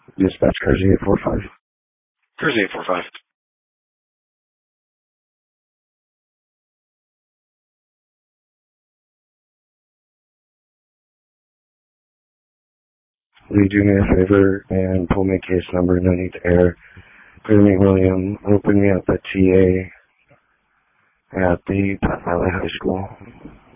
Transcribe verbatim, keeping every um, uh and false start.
Dispatch Kersey eight four five. Kersey eight four five. Will you do me a favor and pull me case number underneath air? Clear me, William. Open me up a T A at the Pat Valley High School.